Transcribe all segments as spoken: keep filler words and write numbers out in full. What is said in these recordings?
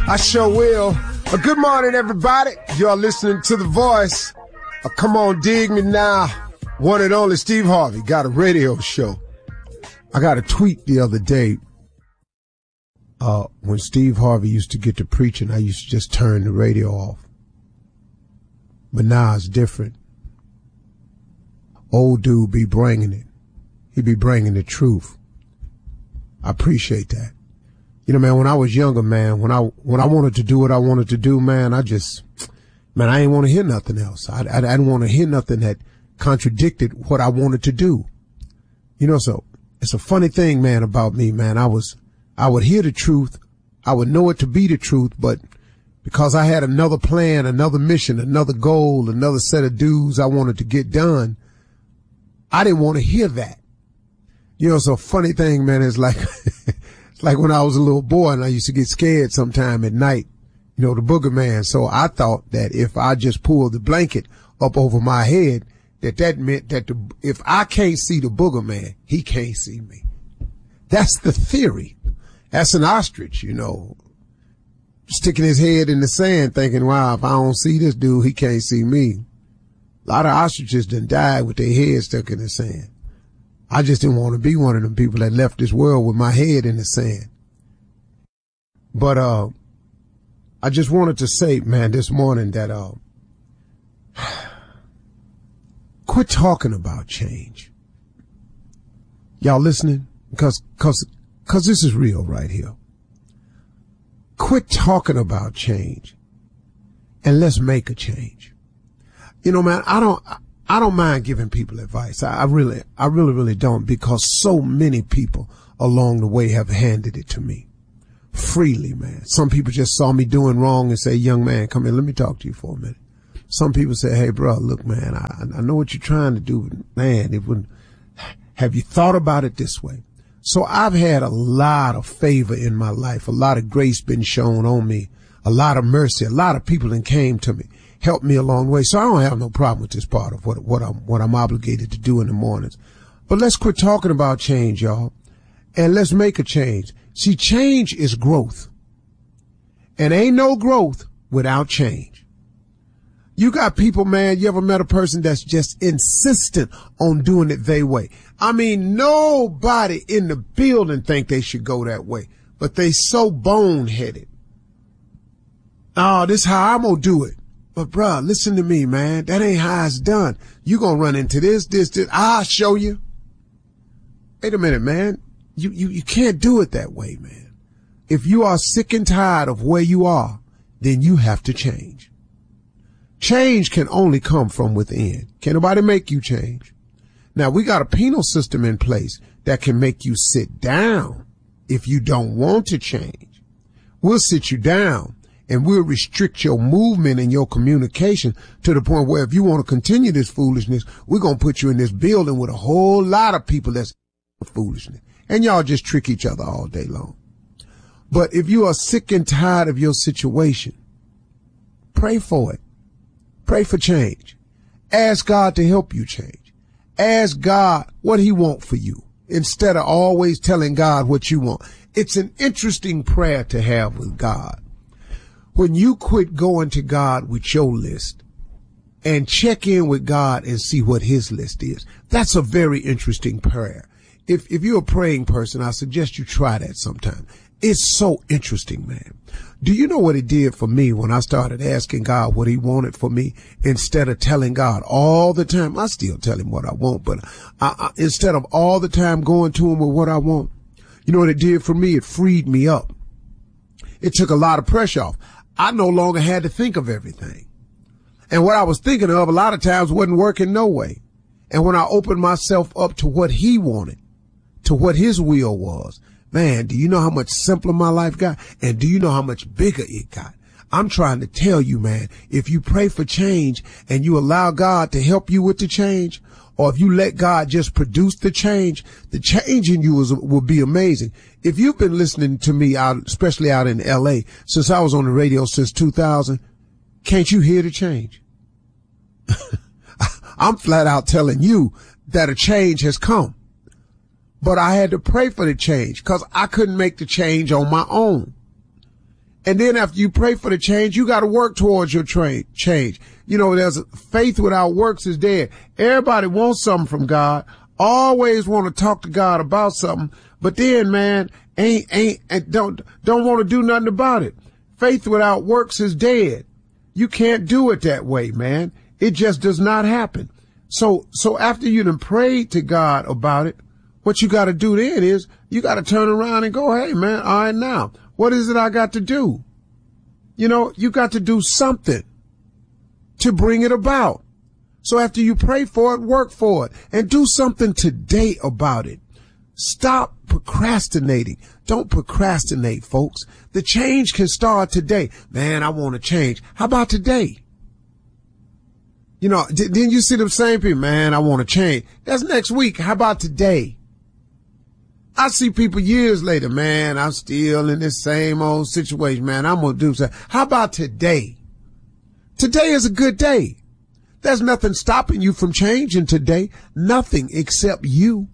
I sure will. Uh, good morning, everybody. You're listening to The Voice. Uh, come on, dig me now. One and only Steve Harvey got a radio show. I got a tweet the other day. Uh, when Steve Harvey used to get to preaching, I used to just turn the radio off. But now it's different. Old dude be bringing it. He be bringing the truth. I appreciate that. You know, man, when I was younger, man, when I, when I wanted to do what I wanted to do, man, I just, man, I didn't want to hear nothing else. I, I, I didn't want to hear nothing that contradicted what I wanted to do. You know, so it's a funny thing, man, about me, man. I was, I would hear the truth. I would know it to be the truth, but because I had another plan, another mission, another goal, another set of dues I wanted to get done, I didn't want to hear that. You know, it's a funny thing, man. It's like, it's like when I was a little boy and I used to get scared sometime at night, you know, the booger man. So I thought that if I just pulled the blanket up over my head, that that meant that the, if I can't see the booger man, he can't see me. That's the theory. That's an ostrich, you know, sticking his head in the sand thinking, wow, if I don't see this dude, he can't see me. A lot of ostriches done died with their heads stuck in the sand. I just didn't want to be one of them people that left this world with my head in the sand. But, uh, I just wanted to say, man, this morning that, uh, quit talking about change. Y'all listening? Because, cause, cause this is real right here. Quit talking about change and let's make a change. You know, man, I don't, I don't mind giving people advice. I, I really, I really, really don't, because so many people along the way have handed it to me freely, man. Some people just saw me doing wrong and say, young man, come here, let me talk to you for a minute. Some people say, hey, bro, look, man, I, I know what you're trying to do, but man, it wouldn't, have you thought about it this way? So I've had a lot of favor in my life, a lot of grace been shown on me, a lot of mercy, a lot of people that came to me, helped me along the way. So I don't have no problem with this part of what, what I'm, what I'm obligated to do in the mornings. But let's quit talking about change, y'all, and let's make a change. See, change is growth, and ain't no growth without change. You got people, man, you ever met a person that's just insistent on doing it their way? I mean, nobody in the building think they should go that way, but they so boneheaded. Oh, this how I'm gonna do it. But bruh, listen to me, man. That ain't how it's done. You gonna run into this, this, this. I'll show you. Wait a minute, man. You, you, you can't do it that way, man. If you are sick and tired of where you are, then you have to change. Change can only come from within. Can't nobody make you change. Now, we got a penal system in place that can make you sit down if you don't want to change. We'll sit you down and we'll restrict your movement and your communication to the point where if you want to continue this foolishness, we're going to put you in this building with a whole lot of people that's foolishness. And y'all just trick each other all day long. But if you are sick and tired of your situation, pray for it. Pray for change. Ask God to help you change. Ask God what he wants for you instead of always telling God what you want. It's an interesting prayer to have with God. When you quit going to God with your list and check in with God and see what his list is, that's a very interesting prayer. If, if you're a praying person, I suggest you try that sometime. It's so interesting, man. Do you know what it did for me when I started asking God what he wanted for me instead of telling God all the time? I still tell him what I want, but I, I, instead of all the time going to him with what I want, you know what it did for me? It freed me up. It took a lot of pressure off. I no longer had to think of everything. And what I was thinking of a lot of times wasn't working no way. And when I opened myself up to what he wanted, to what his will was, man, do you know how much simpler my life got? And do you know how much bigger it got? I'm trying to tell you, man, if you pray for change and you allow God to help you with the change, or if you let God just produce the change, the change in you is, will be amazing. If you've been listening to me out, especially out in L A, since I was on the radio since two thousand, can't you hear the change? I'm flat out telling you that a change has come. But I had to pray for the change because I couldn't make the change on my own. And then after you pray for the change, you got to work towards your tra- change. You know, there's a, faith without works is dead. Everybody wants something from God, always want to talk to God about something, but then, man, ain't, ain't, ain't don't, don't want to do nothing about it. Faith without works is dead. You can't do it that way, man. It just does not happen. So, so after you done prayed to God about it, what you got to do then is you got to turn around and go, hey, man, all right, now, what is it I got to do? You know, you got to do something to bring it about. So after you pray for it, work for it and do something today about it. Stop procrastinating. Don't procrastinate, folks. The change can start today. Man, I want to change. How about today? You know, didn't you see them same people? Man, I want to change. That's next week. How about today? I see people years later, man, I'm still in this same old situation, man. I'm going to do something. How about today? Today is a good day. There's nothing stopping you from changing today. Nothing except you.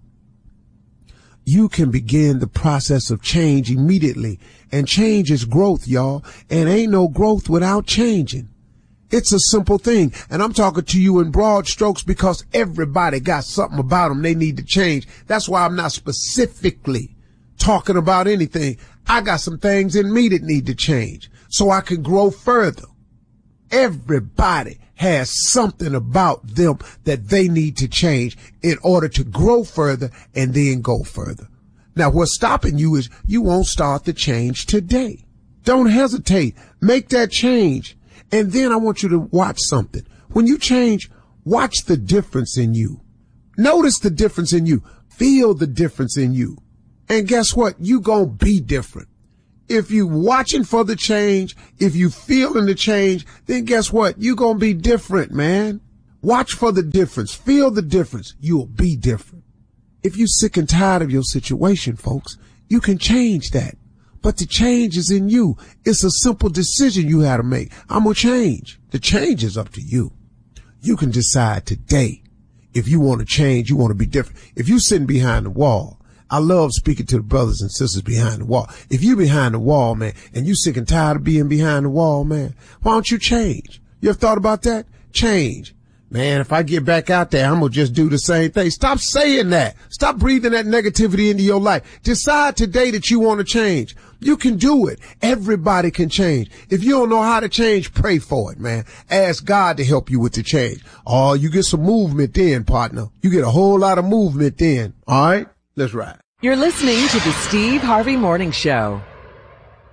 You can begin the process of change immediately. And change is growth, y'all. And ain't no growth without changing. It's a simple thing. And I'm talking to you in broad strokes because everybody got something about them they need to change. That's why I'm not specifically talking about anything. I got some things in me that need to change so I can grow further. Everybody has something about them that they need to change in order to grow further and then go further. Now, what's stopping you is you won't start the change today. Don't hesitate. Make that change. And then I want you to watch something. When you change, watch the difference in you. Notice the difference in you. Feel the difference in you. And guess what? You gonna be different. If you watching for the change, if you feeling the change, then guess what? You gonna be different, man. Watch for the difference. Feel the difference. You'll be different. If you sick and tired of your situation, folks, you can change that. But the change is in you. It's a simple decision you have to make. I'm going to change. The change is up to you. You can decide today if you want to change, you want to be different. If you're sitting behind the wall, I love speaking to the brothers and sisters behind the wall. If you're behind the wall, man, and you sick and tired of being behind the wall, man, why don't you change? You ever thought about that? Change. Man, if I get back out there, I'm going to just do the same thing. Stop saying that. Stop breathing that negativity into your life. Decide today that you want to change. You can do it. Everybody can change. If you don't know how to change, pray for it, man. Ask God to help you with the change. Oh, you get some movement then, partner. You get a whole lot of movement then. All right? Let's ride. You're listening to the Steve Harvey Morning Show.